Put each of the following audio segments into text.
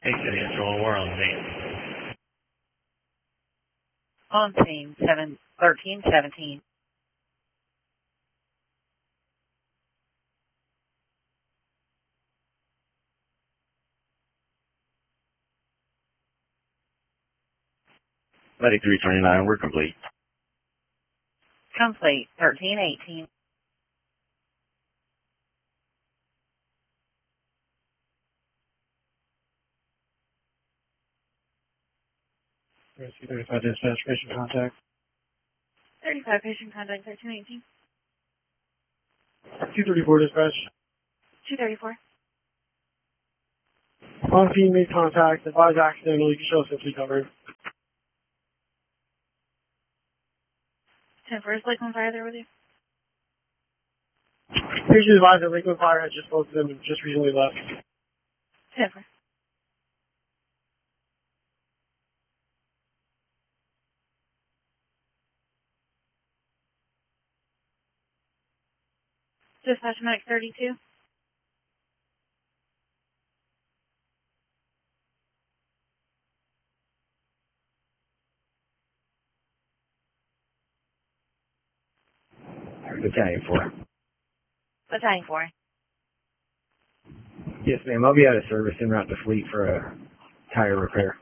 City Control, we're on scene. On scene, 1317. Medic 329, we're complete. Complete, 1318. Rescue 35 dispatch, patient contact. 35 patient contact, 1318. 234 dispatch. 234. On scene, made contact. Advise accidental. You can show simply covered. 10 first, Lakeland Fire there with you. Patient advised that Lakeland Fire had just spoken to them and just recently left. 10 first. Dispatch medic 32. Battalion 4. Battalion 4. Yes, ma'am. I'll be out of service en route to Fleet for a tire repair.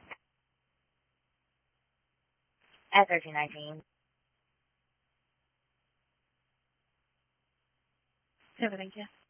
At 1319. 10, thank you.